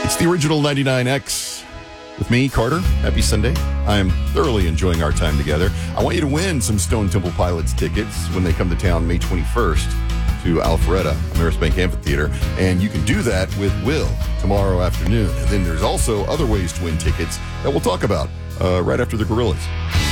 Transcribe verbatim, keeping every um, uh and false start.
It's the original ninety-nine X with me, Carter. Happy Sunday. I am thoroughly enjoying our time together. I want you to win some Stone Temple Pilots tickets when they come to town May twenty-first to Alpharetta, Ameris Bank Amphitheater. And you can do that with Will tomorrow afternoon. And then there's also other ways to win tickets that we'll talk about uh, right after the Gorillas.